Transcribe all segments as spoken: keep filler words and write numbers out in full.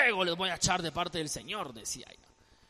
fuego les voy a echar de parte del Señor, decía ella.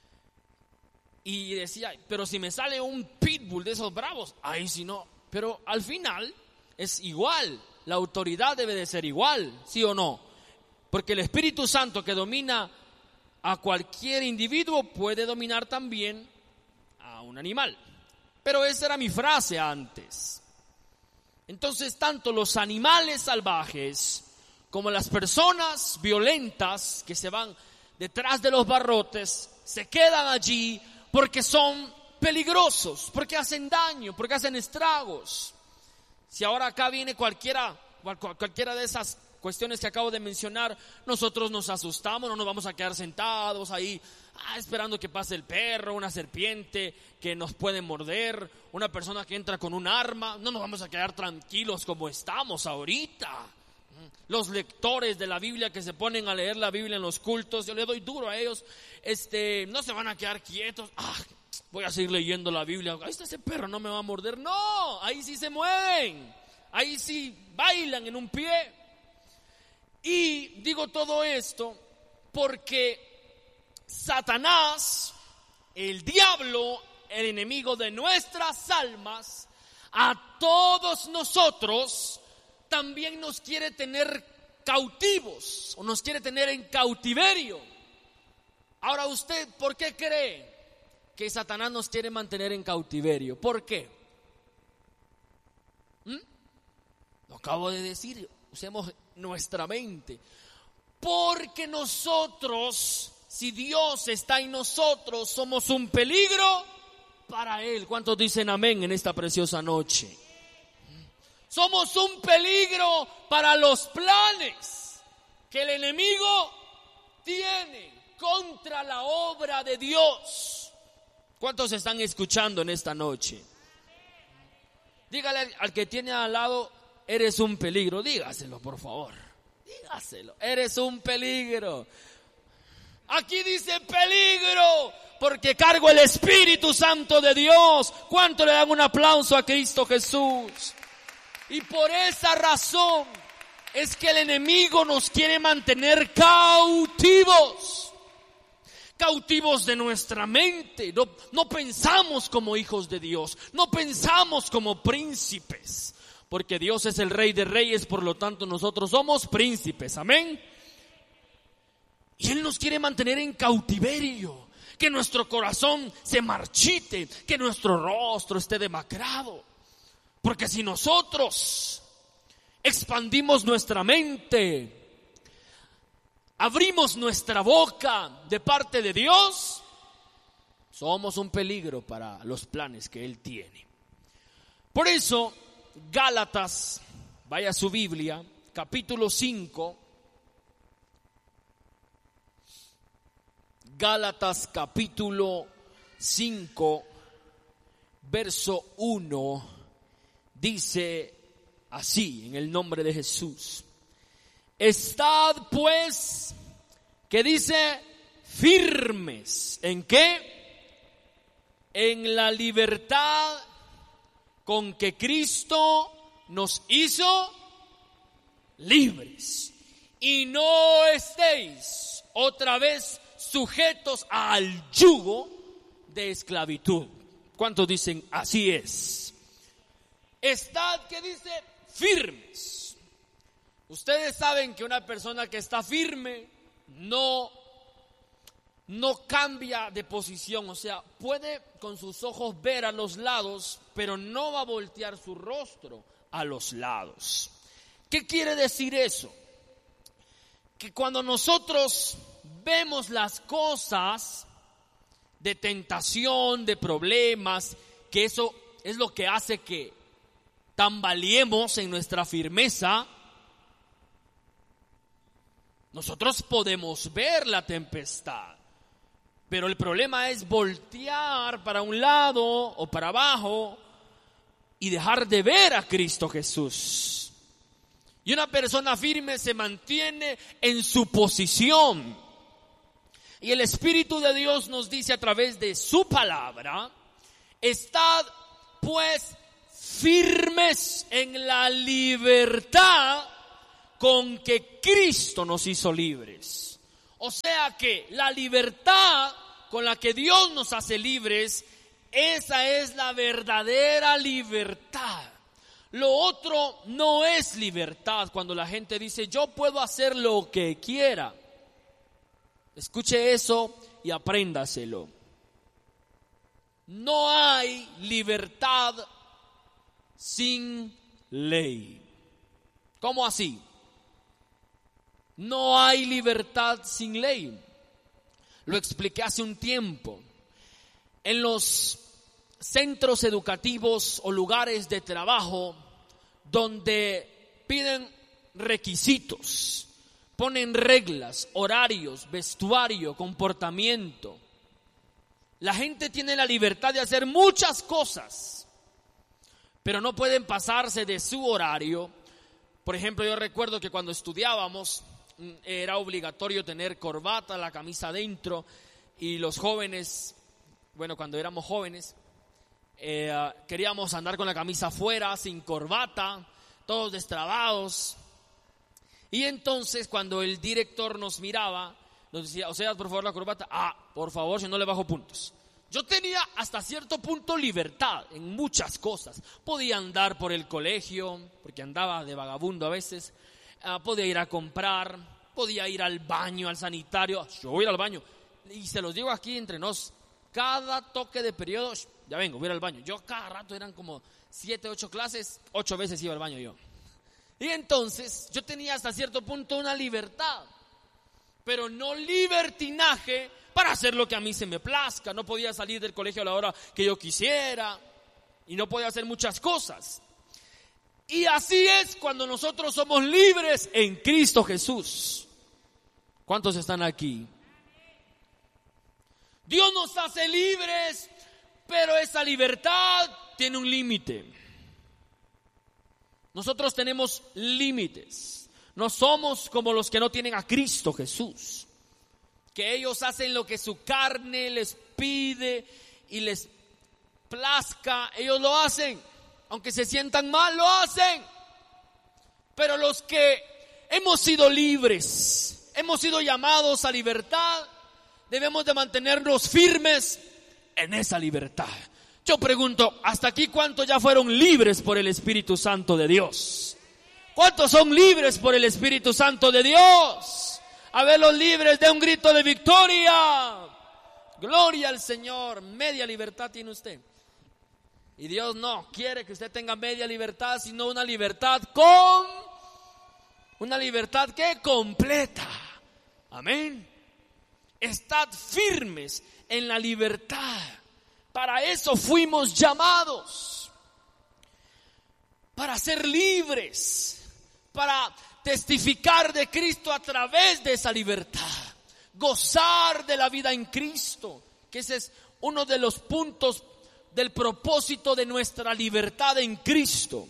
Y decía, pero si me sale un pitbull de esos bravos, ahí sí no. Pero al final es igual, la autoridad debe de ser igual, ¿sí o no? Porque el Espíritu Santo que domina a cualquier individuo puede dominar también a un animal. Pero esa era mi frase antes. Entonces, tanto los animales salvajes como las personas violentas que se van detrás de los barrotes, se quedan allí porque son peligrosos, porque hacen daño, porque hacen estragos. Si ahora acá viene cualquiera, cualquiera de esas cuestiones que acabo de mencionar, nosotros nos asustamos, no nos vamos a quedar sentados ahí ah, esperando que pase el perro, una serpiente que nos puede morder, una persona que entra con un arma. No nos vamos a quedar tranquilos como estamos ahorita. Los lectores de la Biblia que se ponen a leer la Biblia en los cultos, yo le doy duro a ellos, este, no se van a quedar quietos. Ah, voy a seguir leyendo la Biblia, ahí está ese perro, no me va a morder. No, ahí sí se mueven, ahí sí bailan en un pie. Y digo todo esto porque Satanás, el diablo, el enemigo de nuestras almas, a todos nosotros también nos quiere tener cautivos o nos quiere tener en cautiverio. Ahora, ¿usted por qué cree que Satanás nos quiere mantener en cautiverio? ¿Por qué? ¿Mm? Lo acabo de decir, usemos nuestra mente. Porque nosotros, si Dios está en nosotros, somos un peligro para Él. ¿Cuántos dicen amén en esta preciosa noche? Somos un peligro para los planes que el enemigo tiene contra la obra de Dios. ¿Cuántos están escuchando en esta noche? Dígale al que tiene al lado, eres un peligro. Dígaselo, por favor. Dígaselo, eres un peligro. Aquí dice peligro porque cargo el Espíritu Santo de Dios. ¿Cuánto le dan un aplauso a Cristo Jesús? Y por esa razón es que el enemigo nos quiere mantener cautivos. Cautivos de nuestra mente. No, no pensamos como hijos de Dios. No pensamos como príncipes. Porque Dios es el Rey de Reyes, por lo tanto nosotros somos príncipes. Amén. Y Él nos quiere mantener en cautiverio. Que nuestro corazón se marchite. Que nuestro rostro esté demacrado. Porque si nosotros expandimos nuestra mente, abrimos nuestra boca de parte de Dios, somos un peligro para los planes que Él tiene. Por eso, Gálatas, vaya a su Biblia, capítulo cinco, Gálatas capítulo cinco, verso uno. Dice así, en el nombre de Jesús: estad pues, que dice, firmes. ¿En qué? En la libertad con que Cristo nos hizo libres. Y no estéis otra vez sujetos al yugo de esclavitud. ¿Cuántos dicen así es? Estad, que dice, firmes. Ustedes saben que una persona que está firme no, no cambia de posición. O sea, puede con sus ojos ver a los lados, pero no va a voltear su rostro a los lados. ¿Qué quiere decir eso? Que cuando nosotros vemos las cosas de tentación, de problemas, que eso es lo que hace que tambaleemos en nuestra firmeza, nosotros podemos ver la tempestad, pero el problema es voltear para un lado o para abajo y dejar de ver a Cristo Jesús. Y una persona firme se mantiene en su posición. Y el Espíritu de Dios nos dice a través de su palabra: estad pues firmes en la libertad con que Cristo nos hizo libres. O sea que la libertad con la que Dios nos hace libres, esa es la verdadera libertad. Lo otro no es libertad. Cuando la gente dice, yo puedo hacer lo que quiera. Escuche eso y apréndaselo. No hay libertad sin ley. ¿Cómo así? No hay libertad sin ley. Lo expliqué hace un tiempo. En los centros educativos o lugares de trabajo donde piden requisitos, ponen reglas, horarios, vestuario, comportamiento. La gente tiene la libertad de hacer muchas cosas, pero no pueden pasarse de su horario. Por ejemplo, yo recuerdo que cuando estudiábamos era obligatorio tener corbata, la camisa adentro, y los jóvenes, bueno, cuando éramos jóvenes, eh, queríamos andar con la camisa afuera, sin corbata, todos destrabados. Y entonces cuando el director nos miraba, nos decía, o sea, por favor la corbata, ah, por favor, si no le bajo puntos. Yo tenía hasta cierto punto libertad en muchas cosas. Podía andar por el colegio, porque andaba de vagabundo a veces. Uh, podía ir a comprar, podía ir al baño, al sanitario. Yo voy al baño. Y se los digo aquí entre nos, cada toque de periodo, ya vengo, voy al baño. Yo cada rato eran como siete, ocho clases, ocho veces iba al baño yo. Y entonces yo tenía hasta cierto punto una libertad, pero no libertinaje para hacer lo que a mí se me plazca. No podía salir del colegio a la hora que yo quisiera y no podía hacer muchas cosas. Y así es cuando nosotros somos libres en Cristo Jesús. ¿Cuántos están aquí? Dios nos hace libres, pero esa libertad tiene un límite. Nosotros tenemos límites. No somos como los que no tienen a Cristo Jesús, que ellos hacen lo que su carne les pide y les plazca. Ellos lo hacen, aunque se sientan mal, lo hacen. Pero los que hemos sido libres, hemos sido llamados a libertad, debemos de mantenernos firmes en esa libertad. Yo pregunto, ¿hasta aquí cuántos ya fueron libres por el Espíritu Santo de Dios? ¿Cuántos son libres por el Espíritu Santo de Dios? A ver, los libres, de un grito de victoria. Gloria al Señor. Media libertad tiene usted. Y Dios no quiere que usted tenga media libertad, sino una libertad con... Una libertad que completa. Amén. Estad firmes en la libertad. Para eso fuimos llamados. Para ser libres. Para testificar de Cristo a través de esa libertad. Gozar de la vida en Cristo. Que ese es uno de los puntos del propósito de nuestra libertad en Cristo.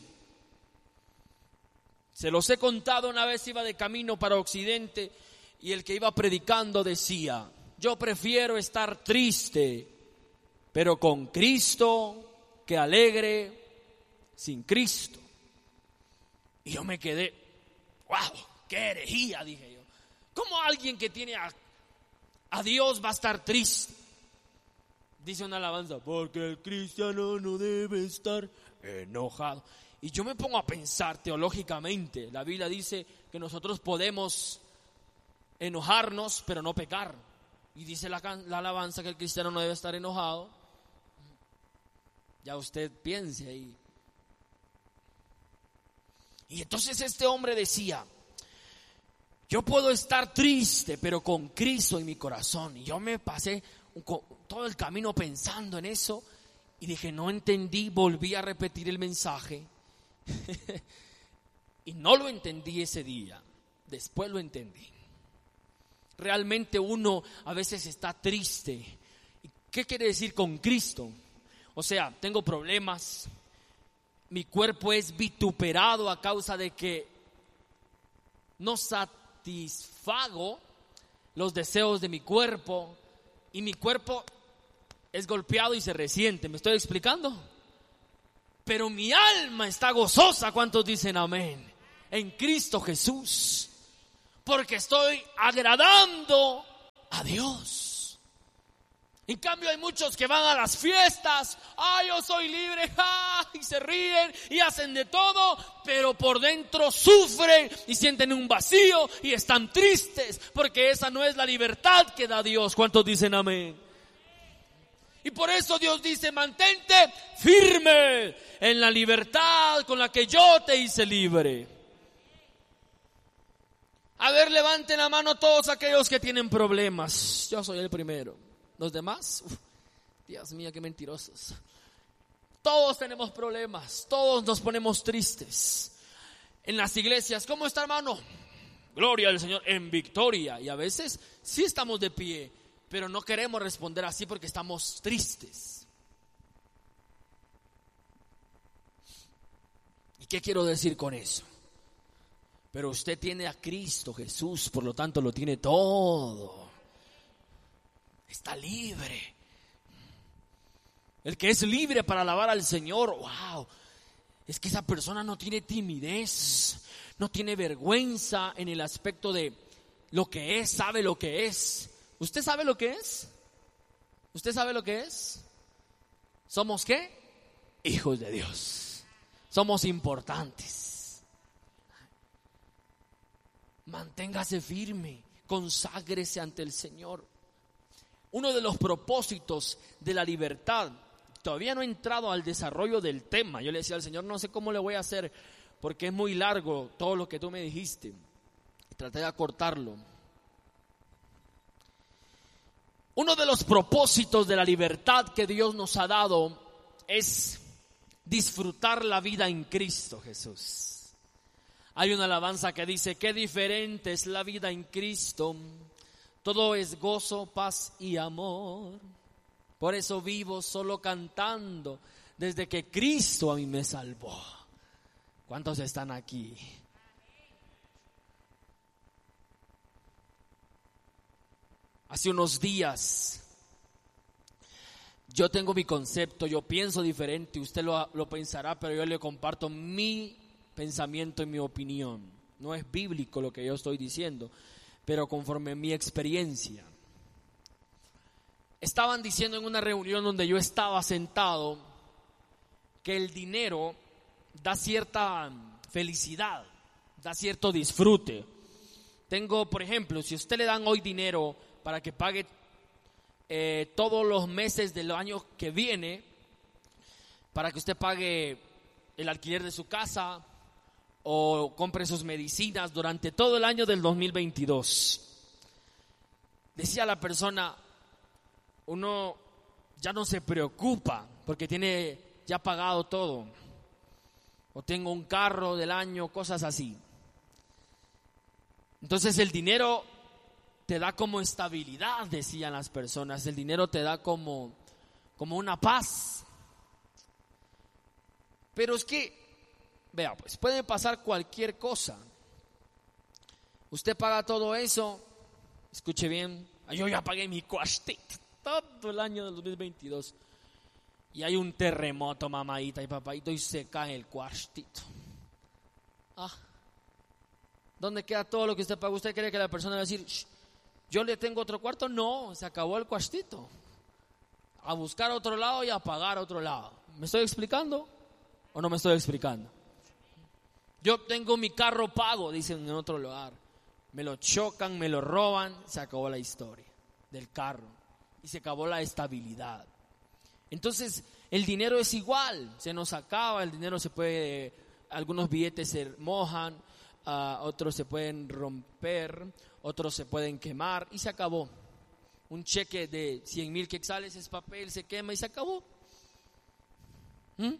Se los he contado, una vez iba de camino para Occidente y el que iba predicando decía: yo prefiero estar triste, pero con Cristo, que alegre sin Cristo. Y yo me quedé, wow, qué herejía, dije yo. ¿Cómo alguien que tiene a, a Dios va a estar triste? Dice una alabanza, porque el cristiano no debe estar enojado. Y yo me pongo a pensar teológicamente. La Biblia dice que nosotros podemos enojarnos, pero no pecar. Y dice la, la alabanza que el cristiano no debe estar enojado. Ya usted piense ahí. Y entonces este hombre decía: yo puedo estar triste, pero con Cristo en mi corazón. Y yo me pasé todo el camino pensando en eso y dije, no entendí, volví a repetir el mensaje y no lo entendí ese día. Después lo entendí. Realmente uno a veces está triste. ¿Qué quiere decir con Cristo? O sea, tengo problemas, mi cuerpo es vituperado a causa de que no satisfago los deseos de mi cuerpo. Y mi cuerpo es golpeado y se resiente. ¿Me estoy explicando? Pero mi alma está gozosa. ¿Cuántos dicen amén? En Cristo Jesús. Porque estoy agradando Dios. En cambio hay muchos que van a las fiestas, ah, yo soy libre, ah, y se ríen y hacen de todo, pero por dentro sufren y sienten un vacío y están tristes, porque esa no es la libertad que da Dios. ¿Cuántos dicen amén? Y por eso Dios dice, mantente firme en la libertad con la que yo te hice libre. A ver, levanten la mano todos aquellos que tienen problemas. Yo soy el primero. Los demás, uf, Dios mío, qué mentirosos. Todos tenemos problemas, todos nos ponemos tristes. En las iglesias, ¿cómo está, hermano? Gloria al Señor, en victoria. Y a veces sí estamos de pie, pero no queremos responder así porque estamos tristes. ¿Y qué quiero decir con eso? Pero usted tiene a Cristo Jesús, por lo tanto lo tiene todo. Está libre. El que es libre para alabar al Señor, wow, es que esa persona no tiene timidez, no tiene vergüenza en el aspecto de lo que es, sabe lo que es. ¿Usted sabe lo que es? ¿Usted sabe lo que es? ¿Somos qué? Hijos de Dios. Somos importantes. Manténgase firme, conságrese ante el Señor. Uno de los propósitos de la libertad, todavía no he entrado al desarrollo del tema. Yo le decía al Señor, no sé cómo le voy a hacer, porque es muy largo todo lo que tú me dijiste. Traté de acortarlo. Uno de los propósitos de la libertad que Dios nos ha dado es disfrutar la vida en Cristo Jesús. Hay una alabanza que dice, qué diferente es la vida en Cristo. Todo es gozo, paz y amor. Por eso vivo solo cantando desde que Cristo a mí me salvó. ¿Cuántos están aquí? Hace unos días yo tengo mi concepto, yo pienso diferente, usted lo, lo pensará, pero yo le comparto mi pensamiento y mi opinión. No es bíblico lo que yo estoy diciendo, pero conforme mi experiencia. Estaban diciendo en una reunión donde yo estaba sentado que el dinero da cierta felicidad, da cierto disfrute. Tengo, por ejemplo, si a usted le dan hoy dinero para que pague eh, todos los meses del año que viene, para que usted pague el alquiler de su casa o compre sus medicinas durante todo el año del dos mil veintidós. Decía la persona, uno ya no se preocupa porque tiene ya pagado todo, o tengo un carro del año, cosas así. Entonces el dinero te da como estabilidad, decían las personas. El dinero te da como, como una paz. Pero es que, vea, pues puede pasar cualquier cosa. Usted paga todo eso, escuche bien, yo ya pagué mi cuartito todo el año del dos mil veintidós. Y hay un terremoto, mamadita y papadito, y se cae el cuartito. Ah, ¿dónde queda todo lo que usted pagó? ¿Usted cree que la persona va a decir, yo le tengo otro cuarto? No, se acabó el cuartito. A buscar otro lado y a pagar otro lado. ¿Me estoy explicando o no me estoy explicando? Yo tengo mi carro pago, dicen en otro lugar. Me lo chocan, me lo roban, se acabó la historia del carro y se acabó la estabilidad. Entonces el dinero es igual, se nos acaba, el dinero se puede, algunos billetes se mojan, uh, otros se pueden romper, otros se pueden quemar y se acabó. Un cheque de cien mil quetzales es papel, se quema y se acabó. ¿Mm?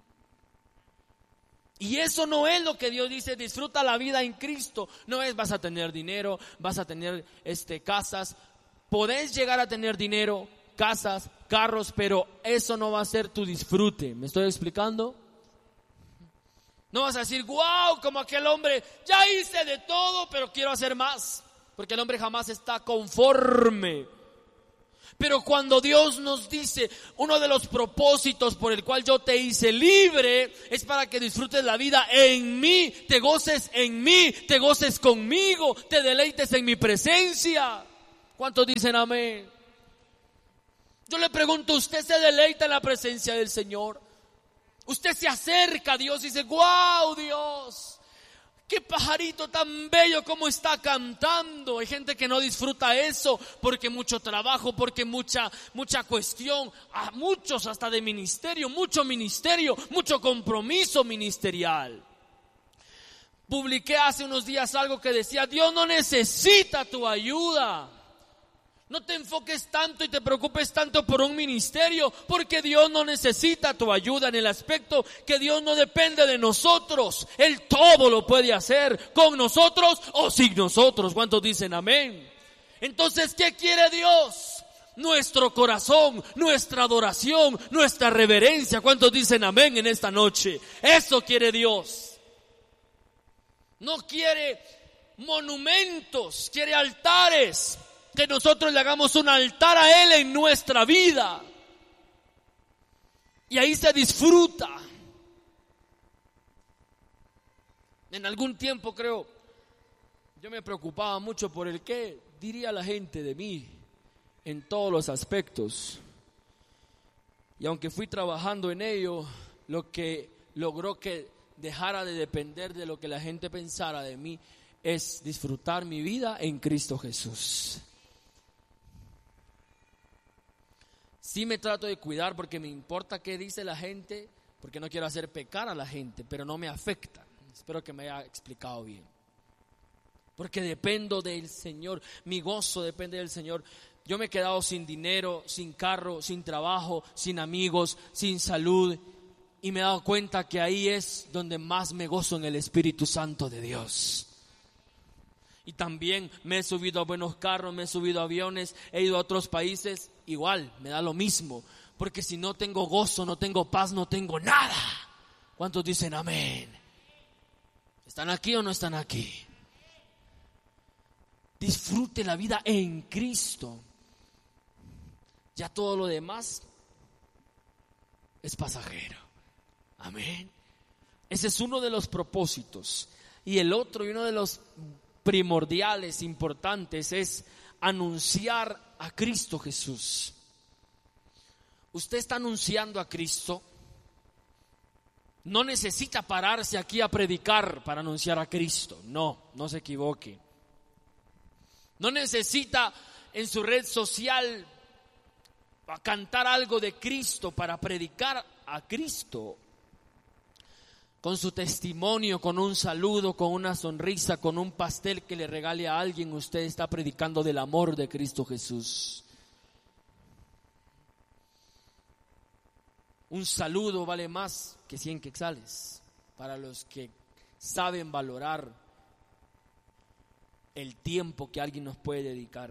Y eso no es lo que Dios dice, disfruta la vida en Cristo. No es vas a tener dinero, vas a tener este, casas. Podés llegar a tener dinero, casas, carros, pero eso no va a ser tu disfrute. ¿Me estoy explicando? No vas a decir, wow, como aquel hombre, ya hice de todo, pero quiero hacer más. Porque el hombre jamás está conforme. Pero cuando Dios nos dice, uno de los propósitos por el cual yo te hice libre, es para que disfrutes la vida en mí, te goces en mí, te goces conmigo, te deleites en mi presencia. ¿Cuántos dicen amén? Yo le pregunto, ¿usted se deleita en la presencia del Señor? Usted se acerca a Dios y dice, ¡guau, Dios! ¡Qué pajarito tan bello como está cantando! Hay gente que no disfruta eso porque mucho trabajo, porque mucha, mucha cuestión, a muchos hasta de ministerio, mucho ministerio, mucho compromiso ministerial. Publiqué hace unos días algo que decía, Dios no necesita tu ayuda. No te enfoques tanto y te preocupes tanto por un ministerio, porque Dios no necesita tu ayuda en el aspecto que Dios no depende de nosotros. Él todo lo puede hacer con nosotros o sin nosotros. ¿Cuántos dicen amén? Entonces, ¿qué quiere Dios? Nuestro corazón, nuestra adoración, nuestra reverencia. ¿Cuántos dicen amén en esta noche? Eso quiere Dios. No quiere monumentos, quiere altares. Que nosotros le hagamos un altar a Él en nuestra vida. Y ahí se disfruta. En algún tiempo creo, yo me preocupaba mucho por el qué diría la gente de mí en todos los aspectos. Y aunque fui trabajando en ello, lo que logró que dejara de depender de lo que la gente pensara de mí es disfrutar mi vida en Cristo Jesús. Sí me trato de cuidar porque me importa qué dice la gente, porque no quiero hacer pecar a la gente, pero no me afecta. Espero que me haya explicado bien. Porque dependo del Señor, mi gozo depende del Señor. Yo me he quedado sin dinero, sin carro, sin trabajo, sin amigos, sin salud. Y me he dado cuenta que ahí es donde más me gozo en el Espíritu Santo de Dios. Y también me he subido a buenos carros, me he subido a aviones, he ido a otros países, igual, me da lo mismo. Porque si no tengo gozo, no tengo paz, no tengo nada. ¿Cuántos dicen amén? ¿Están aquí o no están aquí? Disfrute la vida en Cristo. Ya todo lo demás es pasajero. Amén. Ese es uno de los propósitos. Y el otro y uno de los primordiales, importantes, es anunciar a Cristo Jesús. Usted está anunciando a Cristo. No necesita pararse aquí a predicar para anunciar a Cristo. No, no se equivoque. No necesita en su red social cantar algo de Cristo para predicar a Cristo. Con su testimonio, con un saludo, con una sonrisa, con un pastel que le regale a alguien, usted está predicando del amor de Cristo Jesús. Un saludo vale más que cien quetzales para los que saben valorar el tiempo que alguien nos puede dedicar.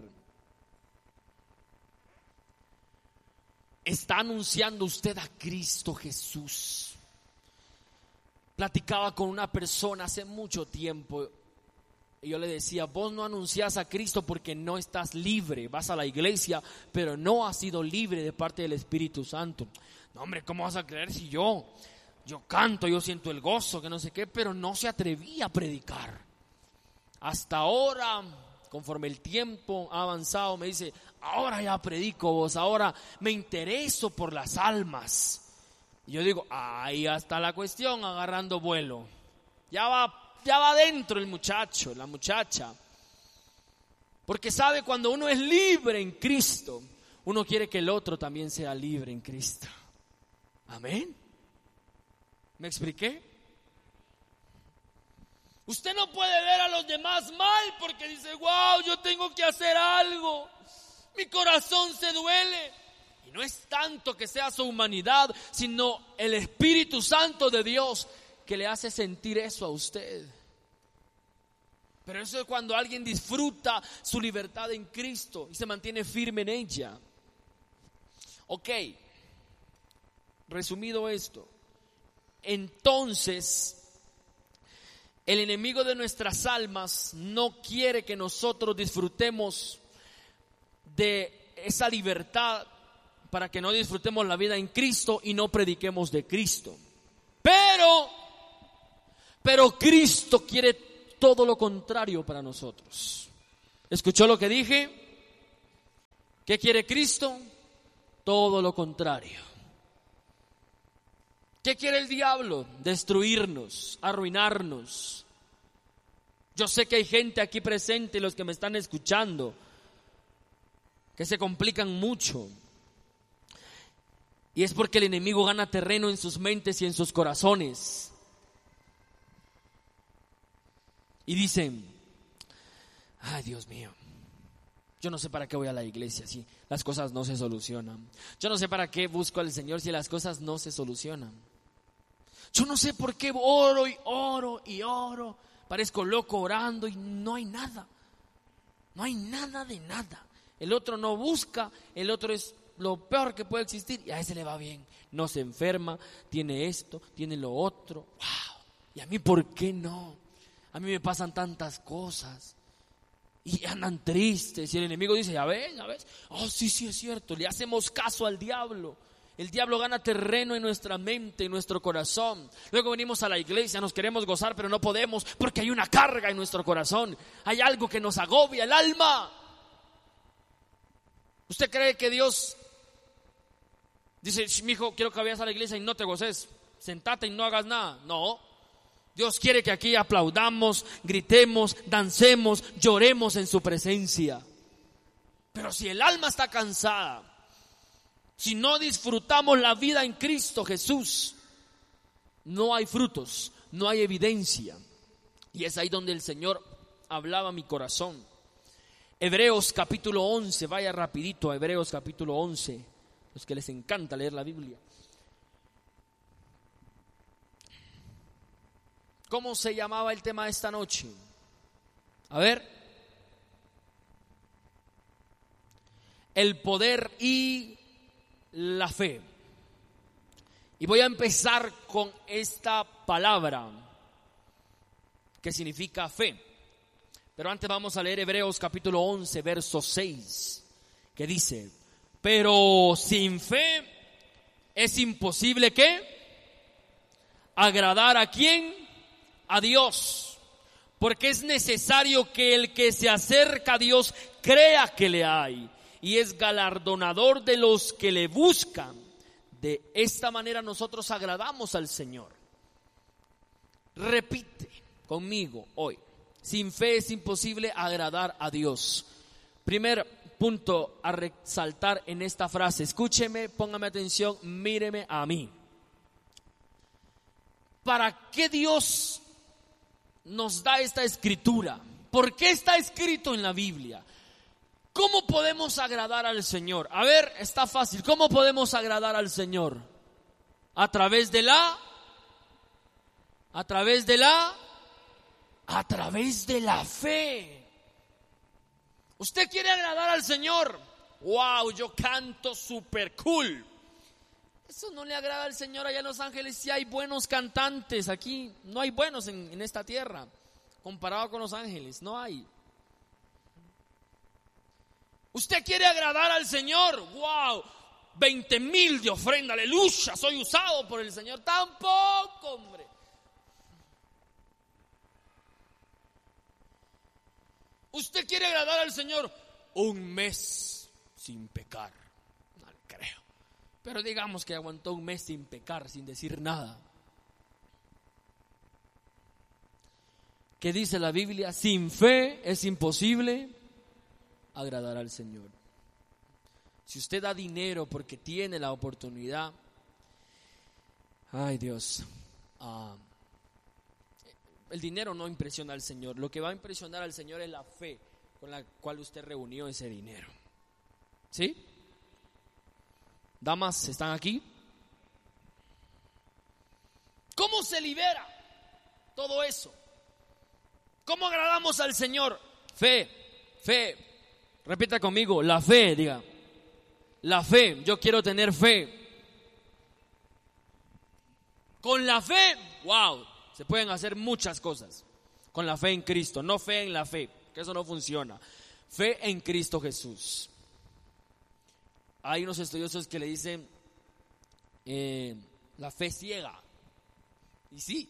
Está anunciando usted a Cristo Jesús. Platicaba con una persona hace mucho tiempo y yo le decía, vos no anuncias a Cristo porque no estás libre, vas a la iglesia, pero no has sido libre de parte del Espíritu Santo. No, hombre, ¿cómo vas a creer si yo, yo canto, yo siento el gozo, que no sé qué, pero no se atrevía a predicar? Hasta ahora, conforme el tiempo ha avanzado, me dice, ahora ya predico vos, ahora me intereso por las almas. Y yo digo, ahí está la cuestión agarrando vuelo. Ya va, ya va adentro el muchacho, la muchacha. Porque sabe, cuando uno es libre en Cristo, uno quiere que el otro también sea libre en Cristo. Amén. ¿Me expliqué? Usted no puede ver a los demás mal porque dice, wow, yo tengo que hacer algo. Mi corazón se duele. Y no es tanto que sea su humanidad, sino el Espíritu Santo de Dios que le hace sentir eso a usted. Pero eso es cuando alguien disfruta su libertad en Cristo y se mantiene firme en ella. Ok, resumido esto, entonces el enemigo de nuestras almas no quiere que nosotros disfrutemos de esa libertad para que no disfrutemos la vida en Cristo y no prediquemos de Cristo. Pero, pero Cristo quiere todo lo contrario para nosotros. ¿Escuchó lo que dije? ¿Qué quiere Cristo? Todo lo contrario. ¿Qué quiere el diablo? Destruirnos, arruinarnos. Yo sé que hay gente aquí presente, los que me están escuchando, que se complican mucho. Y es porque el enemigo gana terreno en sus mentes y en sus corazones. Y dicen, ay, Dios mío, yo no sé para qué voy a la iglesia si las cosas no se solucionan. Yo no sé para qué busco al Señor si las cosas no se solucionan. Yo no sé por qué oro y oro y oro. Parezco loco orando y no hay nada. No hay nada de nada. El otro no busca, el otro es lo peor que puede existir y a ese le va bien. No se enferma, tiene esto, tiene lo otro. ¡Wow! ¿Y a mí por qué no? A mí me pasan tantas cosas. Y andan tristes. Y el enemigo dice, ya ves, ya ves. Oh, sí, sí, es cierto. Le hacemos caso al diablo. El diablo gana terreno en nuestra mente, en nuestro corazón. Luego venimos a la iglesia, nos queremos gozar, pero no podemos porque hay una carga en nuestro corazón. Hay algo que nos agobia el alma. ¿Usted cree que Dios dice, mijo, quiero que vayas a la iglesia y no te goces? Sentate y no hagas nada. No. Dios quiere que aquí aplaudamos, gritemos, dancemos, lloremos en su presencia. Pero si el alma está cansada, si no disfrutamos la vida en Cristo Jesús, no hay frutos, no hay evidencia. Y es ahí donde el Señor hablaba a mi corazón. Hebreos capítulo once, vaya rapidito a Hebreos capítulo once, los que les encanta leer la Biblia. ¿Cómo se llamaba el tema de esta noche? A ver. El poder y la fe. Y voy a empezar con esta palabra que significa fe. Pero antes vamos a leer Hebreos capítulo once, verso seis, que dice, pero sin fe es imposible ¿qué? Agradar a quién? A Dios. Porque es necesario que el que se acerca a Dios crea que le hay y es galardonador de los que le buscan. De esta manera nosotros agradamos al Señor. Repite conmigo hoy. Sin fe es imposible agradar a Dios. Primer punto a resaltar en esta frase. Escúcheme, póngame atención, míreme a mí. ¿Para qué Dios nos da esta escritura? ¿Por qué está escrito en la Biblia? ¿Cómo podemos agradar al Señor? A ver, está fácil. ¿Cómo podemos agradar al Señor? A través de la... A través de la... A través de la fe. ¿Usted quiere agradar al Señor? ¡Wow! Yo canto super cool. Eso no le agrada al Señor. Allá en Los Ángeles sí hay buenos cantantes. Aquí no hay buenos en, en esta tierra. Comparado con Los Ángeles, no hay. ¿Usted quiere agradar al Señor? ¡Wow! veinte mil de ofrenda, aleluya, soy usado por el Señor. Tampoco, hombre. ¿Usted quiere agradar al Señor? Un mes sin pecar. No creo. Pero digamos que aguantó un mes sin pecar, sin decir nada. ¿Qué dice la Biblia? Sin fe es imposible agradar al Señor. Si usted da dinero porque tiene la oportunidad, ay Dios, uh, el dinero no impresiona al Señor. Lo que va a impresionar al Señor es la fe con la cual usted reunió ese dinero. ¿Sí? Damas, ¿están aquí? ¿Cómo se libera todo eso? ¿Cómo agradamos al Señor? Fe, fe. Repita conmigo, la fe, diga. La fe, yo quiero tener fe. Con la fe, wow, se pueden hacer muchas cosas. Con la fe en Cristo, no fe en la fe, que eso no funciona. Fe en Cristo Jesús. Hay unos estudiosos que le dicen eh, la fe ciega. Y sí,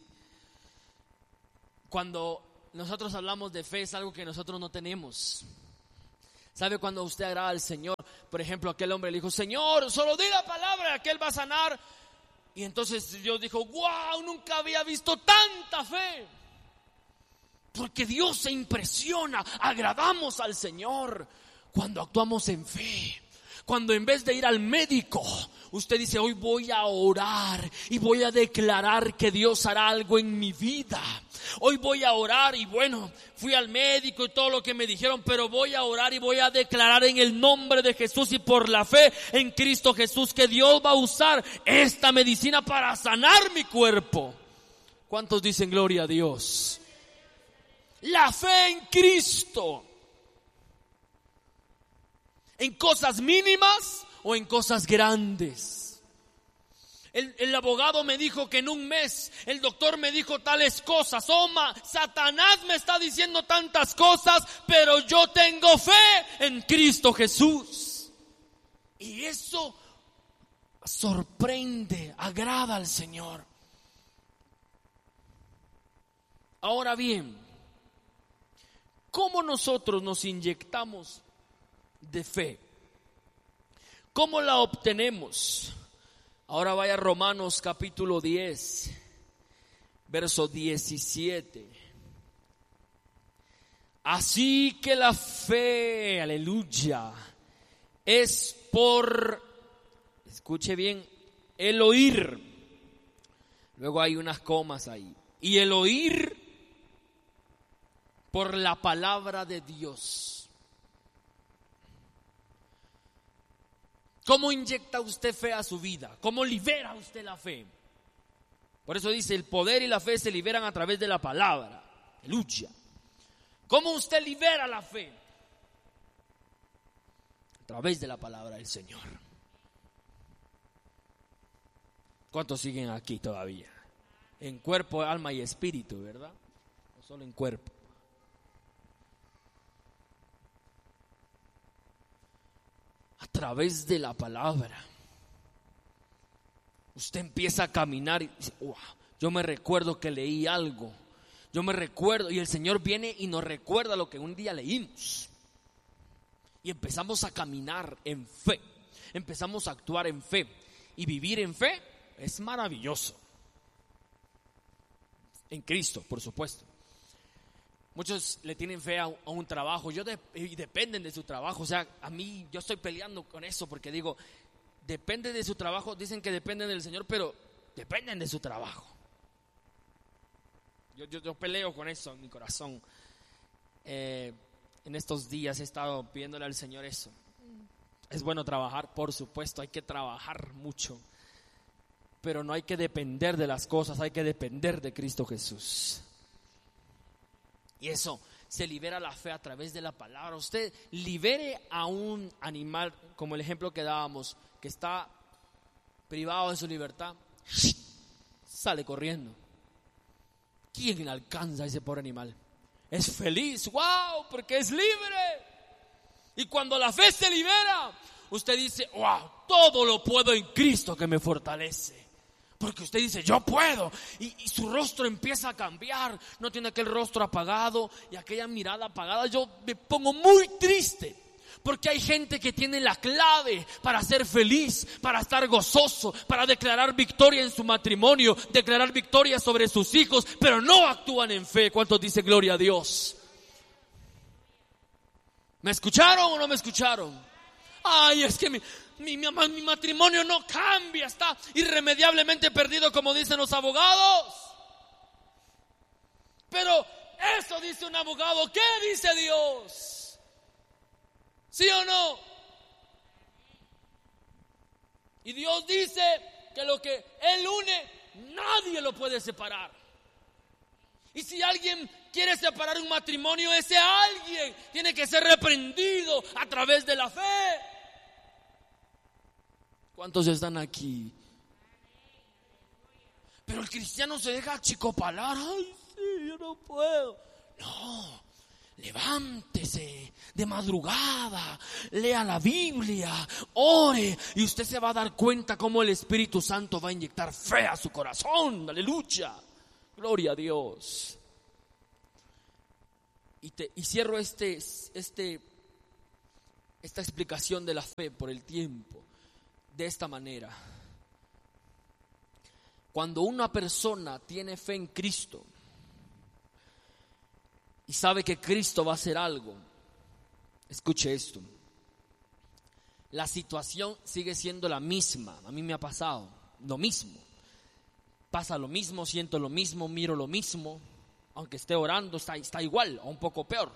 cuando nosotros hablamos de fe es algo que nosotros no tenemos. ¿Sabe cuando usted agrada al Señor? por ejemplo, aquel hombre le dijo: Señor, solo di la palabra y aquel va a sanar. Y entonces Dios dijo: wow, nunca había visto tanta fe. Porque Dios se impresiona, agradamos al Señor cuando actuamos en fe. Cuando en vez de ir al médico, usted dice: hoy voy a orar y voy a declarar que Dios hará algo en mi vida. Hoy voy a orar y bueno, fui al médico y todo lo que me dijeron, pero voy a orar y voy a declarar en el nombre de Jesús y por la fe en Cristo Jesús que Dios va a usar esta medicina para sanar mi cuerpo. ¿Cuántos dicen gloria a Dios? La fe en Cristo. En cosas mínimas o en cosas grandes. El, el abogado me dijo que en un mes, el doctor me dijo tales cosas. Oh, ma, Satanás me está diciendo tantas cosas, pero yo tengo fe en Cristo Jesús. Y eso sorprende, agrada al Señor. Ahora bien, ¿cómo nosotros nos inyectamos de fe? ¿Cómo la obtenemos? Ahora vaya a Romanos capítulo diez, verso diecisiete. Así que la fe, aleluya, es por, escuche bien, el oír. Luego hay unas comas ahí. Y el oír por la palabra de Dios. ¿Cómo inyecta usted fe a su vida? ¿Cómo libera usted la fe? Por eso dice: el poder y la fe se liberan a través de la palabra. Aleluya. ¿Cómo usted libera la fe? A través de la palabra del Señor. ¿Cuántos siguen aquí todavía? En cuerpo, alma y espíritu, ¿verdad? No solo en cuerpo. A través de la palabra. Usted empieza a caminar y dice: wow, yo me recuerdo que leí algo. Yo me recuerdo, y el Señor viene y nos recuerda lo que un día leímos. Y empezamos a caminar en fe. Empezamos a actuar en fe. Y vivir en fe es maravilloso. En Cristo, por supuesto. Muchos le tienen fe a, a un trabajo. Yo de, y dependen de su trabajo. O sea, a mí yo estoy peleando con eso porque digo, depende de su trabajo. Dicen que dependen del Señor, pero dependen de su trabajo. Yo, yo, yo peleo con eso en mi corazón. Eh, en estos días he estado pidiéndole al Señor eso. Es bueno trabajar, por supuesto, hay que trabajar mucho. Pero no hay que depender de las cosas, hay que depender de Cristo Jesús. Y eso, se libera la fe a través de la palabra. Usted libere a un animal, como el ejemplo que dábamos, que está privado de su libertad, sale corriendo. ¿Quién alcanza a ese pobre animal? Es feliz, wow, porque es libre. Y cuando la fe se libera, usted dice: wow, todo lo puedo en Cristo que me fortalece. Porque usted dice: yo puedo, y, y su rostro empieza a cambiar. No tiene aquel rostro apagado y aquella mirada apagada. Yo me pongo muy triste porque hay gente que tiene la clave para ser feliz, para estar gozoso, para declarar victoria en su matrimonio, declarar victoria sobre sus hijos, pero no actúan en fe. ¿Cuántos dicen gloria a Dios? ¿Me escucharon o no me escucharon? Ay, es que mi Mi, mi, mi matrimonio no cambia, está irremediablemente perdido, como dicen los abogados. Pero eso dice un abogado. ¿Qué dice Dios? ¿Sí o no? Y Dios dice que lo que Él une, nadie lo puede separar. Y si alguien quiere separar un matrimonio, ese alguien tiene que ser reprendido a través de la fe. ¿Cuántos están aquí? Pero el cristiano se deja achicopalar. Ay, sí, yo no puedo. No, levántese de madrugada, lea la Biblia, ore, y usted se va a dar cuenta cómo el Espíritu Santo va a inyectar fe a su corazón. Aleluya, gloria a Dios. Y, te, y cierro este, este, esta explicación de la fe por el tiempo de esta manera. Cuando una persona tiene fe en Cristo y sabe que Cristo va a hacer algo, escuche esto, la situación sigue siendo la misma. A mí me ha pasado lo mismo. Pasa lo mismo, siento lo mismo, miro lo mismo. Aunque esté orando, está, está igual o un poco peor.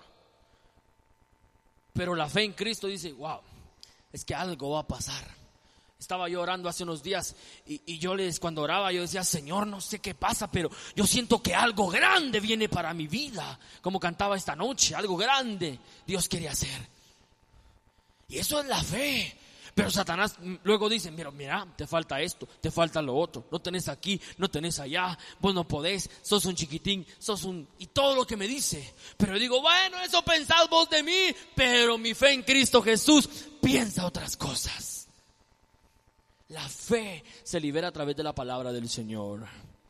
Pero la fe en Cristo dice, wow, es que algo va a pasar. Estaba yo orando hace unos días y, y yo les, cuando oraba, yo decía, Señor, no sé qué pasa, pero yo siento que algo grande viene para mi vida. Como cantaba esta noche, algo grande Dios quiere hacer. Y eso es la fe. Pero Satanás luego dice, mira, mira, te falta esto, te falta lo otro, no tenés aquí, no tenés allá, vos no podés, sos un chiquitín, sos un... y todo lo que me dice. Pero digo, bueno, eso pensás vos de mí, pero mi fe en Cristo Jesús piensa otras cosas. La fe se libera a través de la palabra del Señor.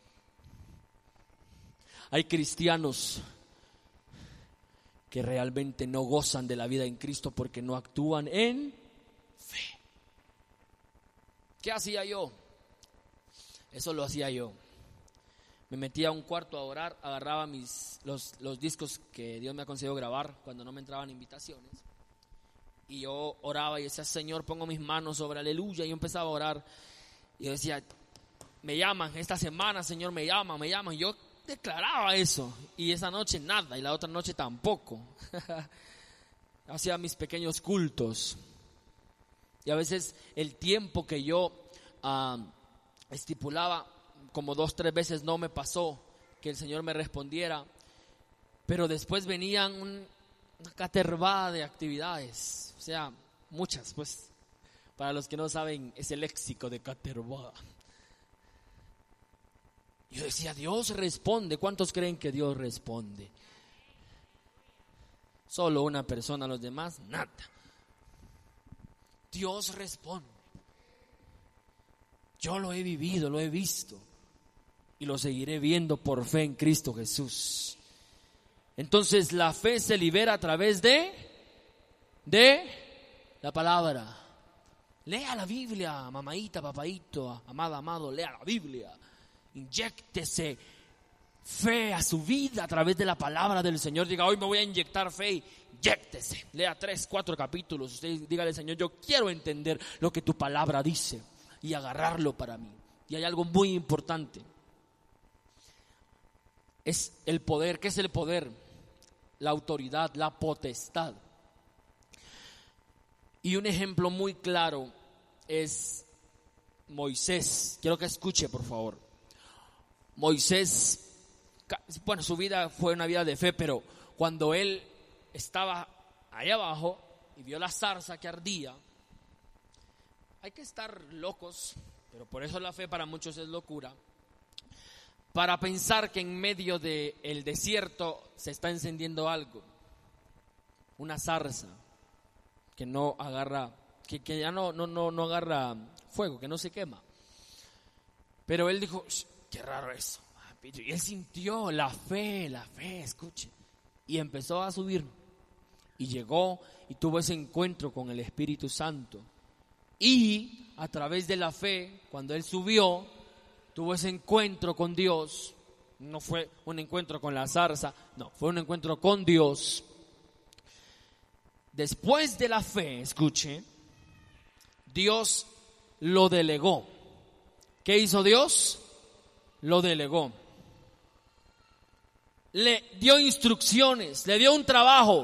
Hay cristianos que realmente no gozan de la vida en Cristo porque no actúan en fe. ¿Qué hacía yo? Eso lo hacía yo. Me metía a un cuarto a orar, agarraba mis, los, los discos que Dios me ha concedido grabar cuando no me entraban invitaciones. Y yo oraba y decía, Señor, pongo mis manos sobre aleluya. Y yo empezaba a orar. Y yo decía, me llaman esta semana, Señor, me llaman, me llaman. Y yo declaraba eso. Y esa noche nada, y la otra noche tampoco. Hacía mis pequeños cultos. Y a veces el tiempo que yo uh, estipulaba, como dos, tres veces no me pasó que el Señor me respondiera. Pero después venían un, una catervada de actividades. O sea, muchas, pues. Para los que no saben, es el léxico de catervada. Yo decía, Dios responde. ¿Cuántos creen que Dios responde? Solo una persona, los demás, nada. Dios responde. Yo lo he vivido, lo he visto. Y lo seguiré viendo por fe en Cristo Jesús. Entonces la fe se libera a través de, de la palabra. Lea la Biblia, mamadita, papadito, amada, amado, lea la Biblia. Inyéctese fe a su vida a través de la palabra del Señor. Diga, hoy me voy a inyectar fe. Inyéctese. Lea tres, cuatro capítulos. Usted dígale, Señor, yo quiero entender lo que tu palabra dice y agarrarlo para mí. Y hay algo muy importante. Es el poder. ¿Qué es el poder? La autoridad, la potestad. Y un ejemplo muy claro es Moisés. Quiero que escuche, por favor. Moisés, bueno, su vida fue una vida de fe, pero cuando él estaba allá abajo y vio la zarza que ardía, hay que estar locos, pero por eso la fe para muchos es locura, para pensar que en medio del desierto se está encendiendo algo, una zarza que no agarra, que, que ya no, no, no, no agarra fuego, que no se quema. Pero él dijo, qué raro eso. Y él sintió la fe, la fe, escuche. Y empezó a subir. Y llegó y tuvo ese encuentro con el Espíritu Santo. Y a través de la fe, cuando él subió, tuvo ese encuentro con Dios. No fue un encuentro con la zarza, no, fue un encuentro con Dios. Después de la fe, escuche, Dios lo delegó. ¿Qué hizo Dios? Lo delegó. Le dio instrucciones, le dio un trabajo.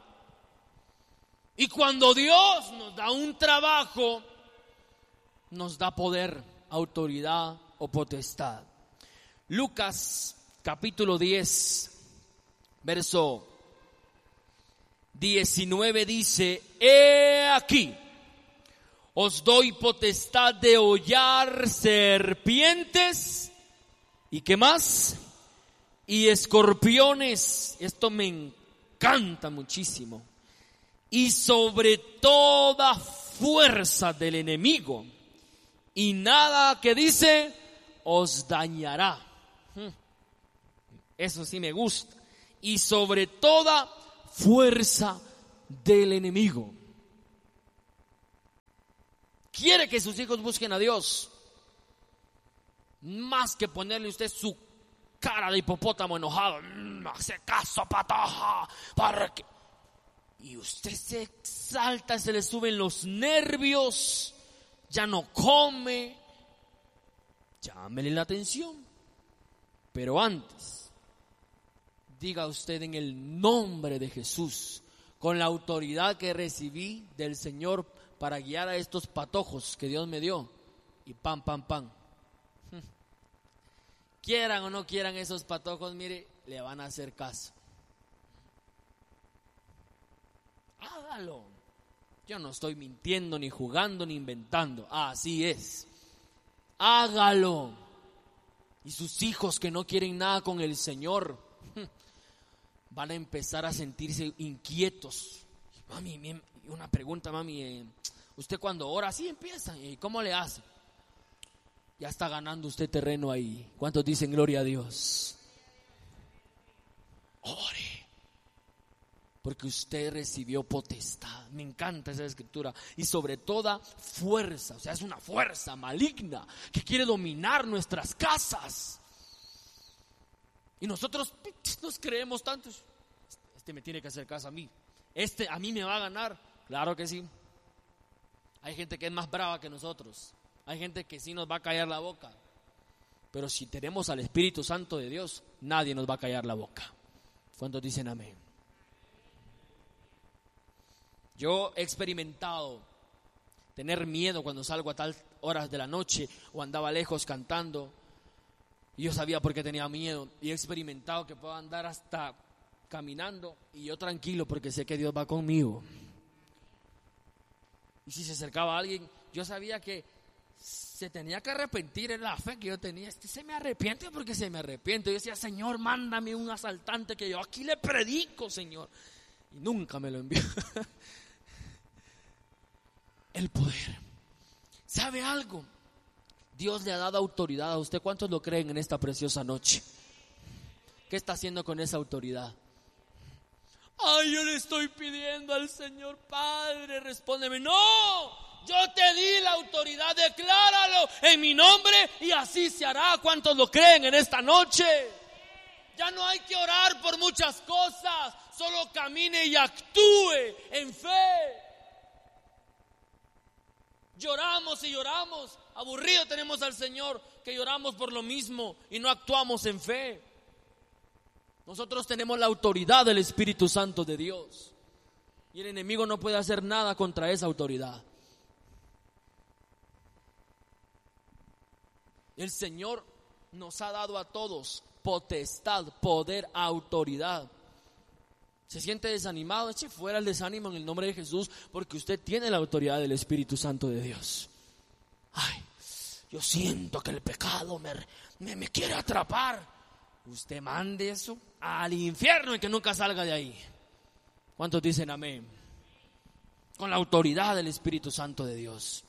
Y cuando Dios nos da un trabajo, nos da poder, autoridad o potestad. Lucas capítulo diez, verso diecinueve dice, he aquí, os doy potestad de hollar serpientes y ¿qué más? Y escorpiones. Esto me encanta muchísimo. Y sobre toda fuerza del enemigo. Y nada que dice os dañará. Eso sí me gusta. Y sobre toda fuerza del enemigo. quiere que sus hijos busquen a Dios, más que ponerle usted su cara de hipopótamo enojado, mmm, hace caso, patoja, para que... y usted se exalta, se le suben los nervios, ya no come, llámele la atención. Pero antes, diga usted en el nombre de Jesús, con la autoridad que recibí del Señor para guiar a estos patojos que Dios me dio, y pam, pam, pam. Quieran o no quieran esos patojos, mire, le van a hacer caso. Hágalo. Yo no estoy mintiendo, ni jugando, ni inventando. Así es. Hágalo. Y sus hijos que no quieren nada con el Señor van a empezar a sentirse inquietos. Mami, una pregunta, mami. Eh, usted cuando ora, así empieza. ¿Y cómo le hace? Ya está ganando usted terreno ahí. ¿Cuántos dicen gloria a Dios? Ore. Porque usted recibió potestad. Me encanta esa escritura. Y sobre toda fuerza, o sea, es una fuerza maligna que quiere dominar nuestras casas. Y nosotros nos creemos tantos. Este me tiene que hacer caso a mí. Este a mí me va a ganar. Claro que sí. Hay gente que es más brava que nosotros. Hay gente que sí nos va a callar la boca. Pero si tenemos al Espíritu Santo de Dios, nadie nos va a callar la boca. ¿Cuántos dicen amén? Yo he experimentado tener miedo cuando salgo a tal horas de la noche o andaba lejos cantando. Y yo sabía por qué tenía miedo. Y he experimentado que puedo andar hasta caminando y yo tranquilo porque sé que Dios va conmigo. Y si se acercaba alguien, yo sabía que se tenía que arrepentir. En la fe que yo tenía, este se me arrepiente porque se me arrepiente. Yo decía, Señor, mándame un asaltante que yo aquí le predico, Señor. Y nunca me lo envió. El poder. ¿Sabe algo? Dios le ha dado autoridad a usted. ¿Cuántos lo creen en esta preciosa noche? ¿Qué está haciendo con esa autoridad? Ay, yo le estoy pidiendo al Señor, Padre, respóndeme. No, yo te di la autoridad, decláralo en mi nombre y así se hará. ¿Cuántos lo creen en esta noche? Ya no hay que orar por muchas cosas, solo camine y actúe en fe. Lloramos y lloramos, aburrido tenemos al Señor, que lloramos por lo mismo y no actuamos en fe. Nosotros tenemos la autoridad del Espíritu Santo de Dios y el enemigo no puede hacer nada contra esa autoridad. El Señor nos ha dado a todos potestad, poder, autoridad. ¿Se siente desanimado? Eche fuera el desánimo en el nombre de Jesús, porque usted tiene la autoridad del Espíritu Santo de Dios. Ay, yo siento que el pecado me, me, me quiere atrapar. Usted mande eso al infierno y que nunca salga de ahí. ¿Cuántos dicen amén? Con la autoridad del Espíritu Santo de Dios.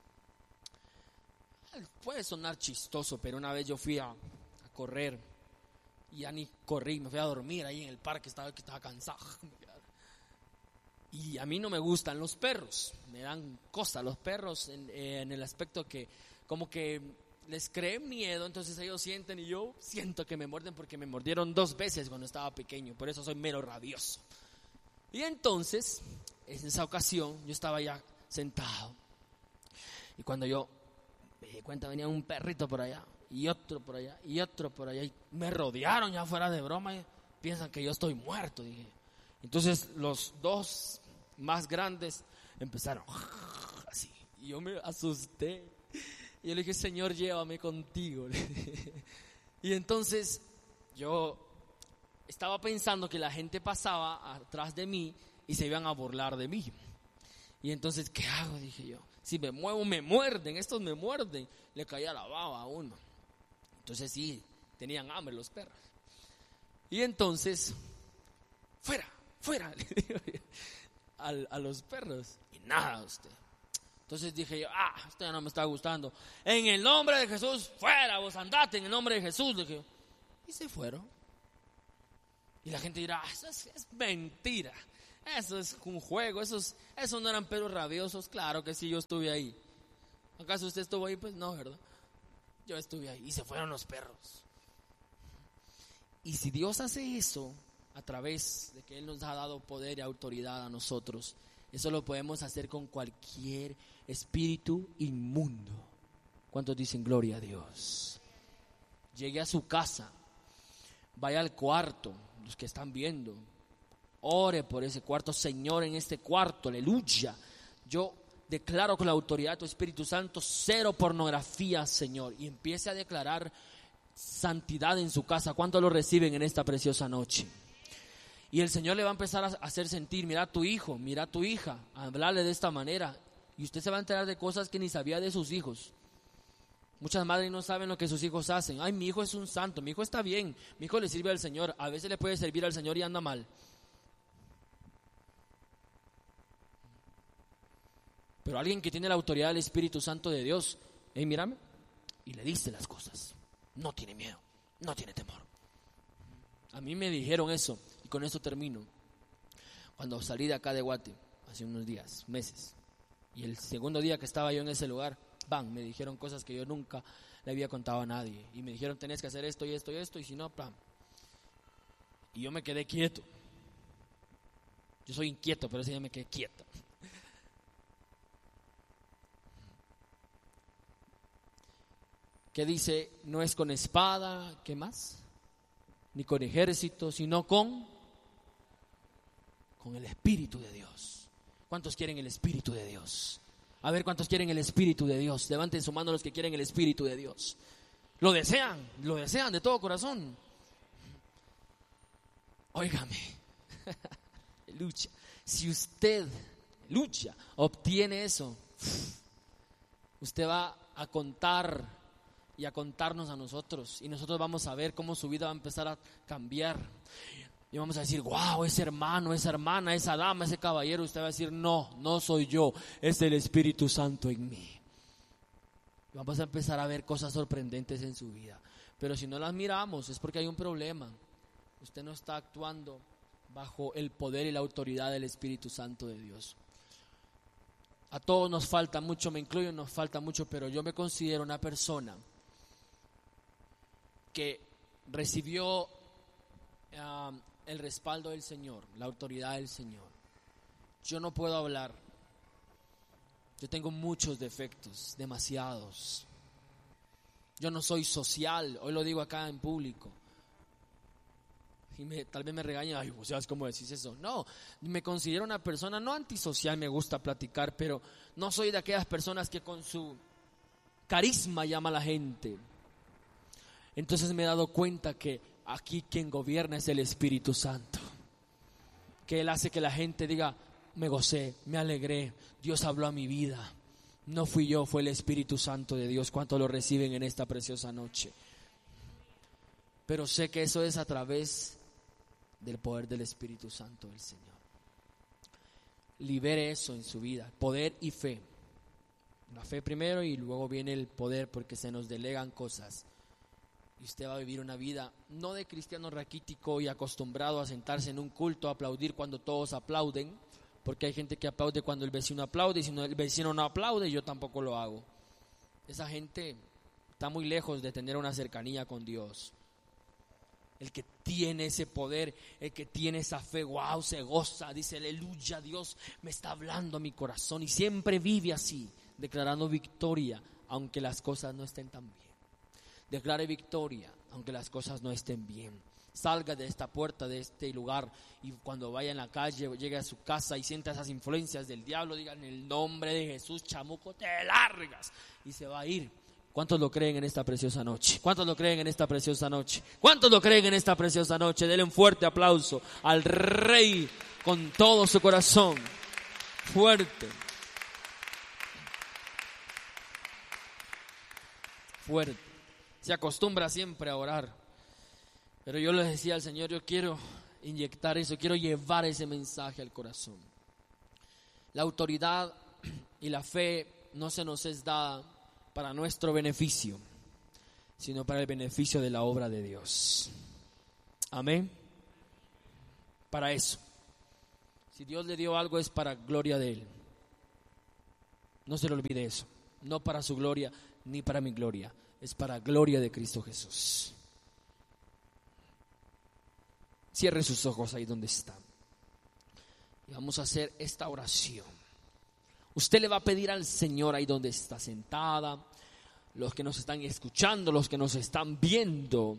Puede sonar chistoso, pero una vez yo fui a, a correr y ya ni corrí, me fui a dormir ahí en el parque, estaba, estaba cansado. Y a mí no me gustan los perros, me dan cosa los perros en, en el aspecto que como que les creen miedo, entonces ellos sienten y yo siento que me muerden porque me mordieron dos veces cuando estaba pequeño, por eso soy mero rabioso. Y entonces, en esa ocasión, yo estaba ya sentado y cuando yo me di cuenta venía un perrito por allá y otro por allá y otro por allá y me rodearon ya fuera de broma y piensan que yo estoy muerto, dije. Entonces los dos más grandes empezaron así y yo me asusté y yo le dije, Señor, llévame contigo. Y entonces yo estaba pensando que la gente pasaba atrás de mí y se iban a burlar de mí. Y entonces, ¿qué hago? Dije yo, si me muevo me muerden, estos me muerden. Le caía la baba a uno. Entonces sí, tenían hambre los perros. Y entonces, fuera, fuera, le digo a, a los perros. Y nada, usted. Entonces dije yo, ah, esto ya no me está gustando. En el nombre de Jesús, fuera, vos andate en el nombre de Jesús. Dije, y se fueron. Y la gente dirá, ah, eso es, es mentira. Eso es un juego, esos, esos no eran perros rabiosos. Claro que sí, yo estuve ahí. ¿Acaso usted estuvo ahí? Pues no, ¿verdad? Yo estuve ahí y se fueron los perros. Y si Dios hace eso a través de que Él nos ha dado poder y autoridad a nosotros, eso lo podemos hacer con cualquier espíritu inmundo. ¿Cuántos dicen gloria a Dios? Llegue a su casa, vaya al cuarto, los que están viendo, ore por ese cuarto. Señor, en este cuarto, aleluya, yo declaro con la autoridad de tu Espíritu Santo, cero pornografía, Señor, y empiece a declarar santidad en su casa. ¿Cuántos lo reciben en esta preciosa noche? Y el Señor le va a empezar a hacer sentir, mira a tu hijo, mira a tu hija, a hablarle de esta manera, y usted se va a enterar de cosas que ni sabía de sus hijos. Muchas madres no saben lo que sus hijos hacen. Ay, mi hijo es un santo, mi hijo está bien, mi hijo le sirve al Señor. A veces le puede servir al Señor y anda mal. Pero alguien que tiene la autoridad del Espíritu Santo de Dios, hey, mírame, y le dice las cosas. No tiene miedo, no tiene temor. A mí me dijeron eso, y con eso termino. Cuando salí de acá de Guate, hace unos días, meses, y el segundo día que estaba yo en ese lugar, bam, me dijeron cosas que yo nunca le había contado a nadie. Y me dijeron, tenés que hacer esto y esto y esto, y si no, bam. Y yo me quedé quieto. Yo soy inquieto, pero ese día me quedé quieto. Que dice, no es con espada, ¿qué más? Ni con ejército, sino con, con el Espíritu de Dios. ¿Cuántos quieren el Espíritu de Dios? A ver, ¿cuántos quieren el Espíritu de Dios? Levanten su mano los que quieren el Espíritu de Dios. Lo desean, lo desean de todo corazón. Óigame, lucha. Si usted, lucha, obtiene eso, usted va a contar y a contarnos a nosotros, y nosotros vamos a ver cómo su vida va a empezar a cambiar, y vamos a decir, wow, ese hermano, esa hermana, esa dama, ese caballero. Usted va a decir, no, no soy yo, es el Espíritu Santo en mí. Y vamos a empezar a ver cosas sorprendentes en su vida, pero si no las miramos es porque hay un problema. Usted no está actuando bajo el poder y la autoridad del Espíritu Santo de Dios. A todos nos falta mucho, me incluyo, nos falta mucho, pero yo me considero una persona que recibió uh, el respaldo del Señor, la autoridad del Señor. Yo no puedo hablar. Yo tengo muchos defectos, demasiados. Yo no soy social, hoy lo digo acá en público. Y me, tal vez me regañen, ay, ¿sabes cómo decís eso? No, me considero una persona no antisocial, me gusta platicar, pero no soy de aquellas personas que con su carisma llama a la gente. Entonces me he dado cuenta que aquí quien gobierna es el Espíritu Santo, que Él hace que la gente diga, me gocé, me alegré, Dios habló a mi vida. No fui yo, fue el Espíritu Santo de Dios. ¿Cuánto lo reciben en esta preciosa noche? Pero sé que eso es a través del poder del Espíritu Santo del Señor. Libere eso en su vida, poder y fe. La fe primero y luego viene el poder, porque se nos delegan cosas. Y usted va a vivir una vida no de cristiano raquítico y acostumbrado a sentarse en un culto a aplaudir cuando todos aplauden, porque hay gente que aplaude cuando el vecino aplaude, y si no, el vecino no aplaude, yo tampoco lo hago. Esa gente está muy lejos de tener una cercanía con Dios. El que tiene ese poder, el que tiene esa fe, wow, se goza, dice aleluya, Dios me está hablando a mi corazón, y siempre vive así, declarando victoria aunque las cosas no estén tan bien. Declare victoria aunque las cosas no estén bien. Salga de esta puerta, de este lugar, y cuando vaya en la calle, llegue a su casa y sienta esas influencias del diablo, diga en el nombre de Jesús, chamuco, te largas, y se va a ir. ¿Cuántos lo creen en esta preciosa noche? ¿Cuántos lo creen en esta preciosa noche? ¿Cuántos lo creen en esta preciosa noche? Denle un fuerte aplauso al Rey con todo su corazón. Fuerte. Fuerte. Se acostumbra siempre a orar. Pero yo les decía al Señor, yo quiero inyectar eso, quiero llevar ese mensaje al corazón. La autoridad y la fe no se nos es dada para nuestro beneficio, sino para el beneficio de la obra de Dios. Amén. Para eso. Si Dios le dio algo es para gloria de Él. No se le olvide eso. No para su gloria ni para mi gloria, es para gloria de Cristo Jesús. Cierre sus ojos ahí donde está. Y vamos a hacer esta oración. Usted le va a pedir al Señor ahí donde está sentada, los que nos están escuchando, los que nos están viendo.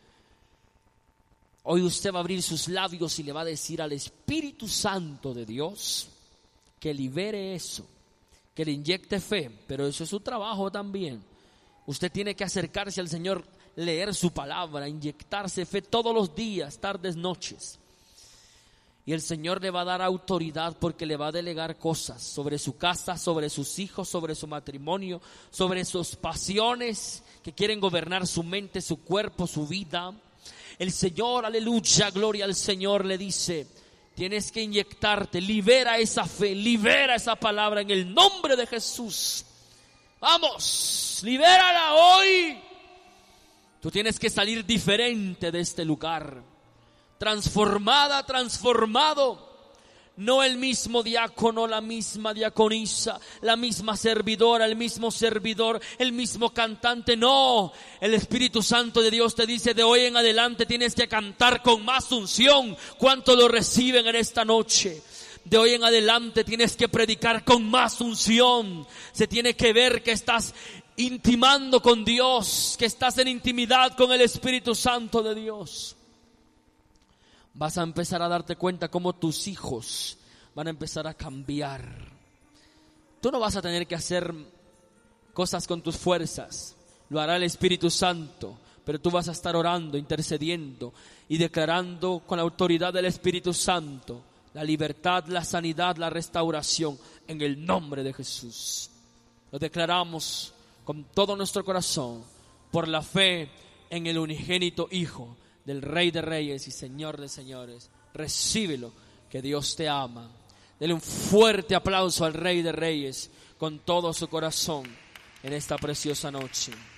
Hoy usted va a abrir sus labios y le va a decir al Espíritu Santo de Dios que libere eso, que le inyecte fe, pero eso es su trabajo también. Usted tiene que acercarse al Señor, leer su palabra, inyectarse fe todos los días, tardes, noches. Y el Señor le va a dar autoridad porque le va a delegar cosas sobre su casa, sobre sus hijos, sobre su matrimonio, sobre sus pasiones que quieren gobernar su mente, su cuerpo, su vida. El Señor, aleluya, gloria al Señor, le dice: tienes que inyectarte, libera esa fe, libera esa palabra en el nombre de Jesús. Vamos, libérala hoy. Tú tienes que salir diferente de este lugar. Transformada, transformado. No el mismo diácono, la misma diaconisa, la misma servidora, el mismo servidor, el mismo cantante. No, el Espíritu Santo de Dios te dice: de hoy en adelante tienes que cantar con más unción. ¿Cuánto lo reciben en esta noche? De hoy en adelante tienes que predicar con más unción. Se tiene que ver que estás intimando con Dios, que estás en intimidad con el Espíritu Santo de Dios. Vas a empezar a darte cuenta cómo tus hijos van a empezar a cambiar. Tú no vas a tener que hacer cosas con tus fuerzas, lo hará el Espíritu Santo, pero tú vas a estar orando, intercediendo y declarando con la autoridad del Espíritu Santo la libertad, la sanidad, la restauración en el nombre de Jesús. Lo declaramos con todo nuestro corazón por la fe en el unigénito Hijo del Rey de Reyes y Señor de Señores. Recíbelo, que Dios te ama. Dele un fuerte aplauso al Rey de Reyes con todo su corazón en esta preciosa noche.